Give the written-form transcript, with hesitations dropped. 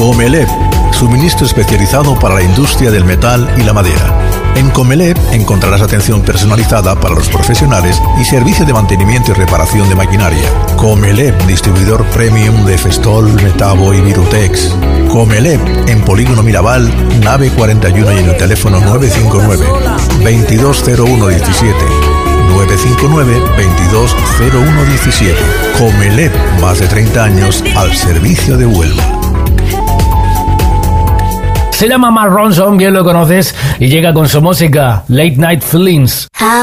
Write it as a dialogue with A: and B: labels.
A: Comelep, suministro especializado para la industria del metal y la madera. En Comelep encontrarás atención personalizada para los profesionales y servicio de mantenimiento y reparación de maquinaria. Comelep, distribuidor premium de Festol, Metabo y Virutex. Comelep, en Polígono Mirabal, nave 41 y en el teléfono 959-220117. 959-220117. Comelep, más de 30 años al servicio de Huelva.
B: Se llama Mark Ronson, bien lo conoces, y llega con su música Late Night Feelings.